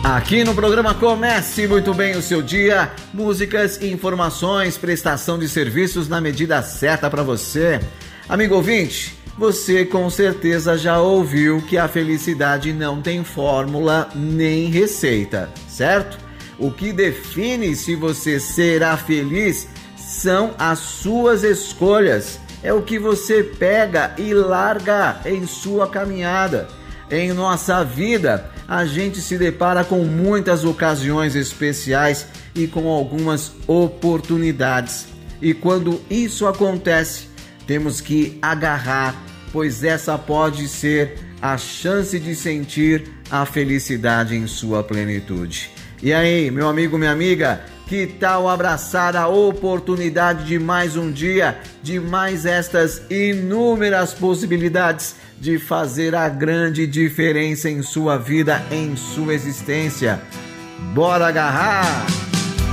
Aqui no programa Comece Muito Bem o Seu Dia, músicas, informações, prestação de serviços na medida certa para você. Amigo ouvinte, você com certeza já ouviu que a felicidade não tem fórmula nem receita, certo? O que define se você será feliz são as suas escolhas. É o que você pega e larga em sua caminhada. Em nossa vida, a gente se depara com muitas ocasiões especiais e com algumas oportunidades. E quando isso acontece, temos que agarrar, pois essa pode ser a chance de sentir a felicidade em sua plenitude. E aí, meu amigo, minha amiga, que tal abraçar a oportunidade de mais um dia, de mais estas inúmeras possibilidades de fazer a grande diferença em sua vida, em sua existência? Bora agarrar!